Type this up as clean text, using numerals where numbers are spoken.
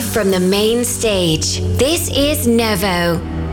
Live from the main stage, this is Nevo.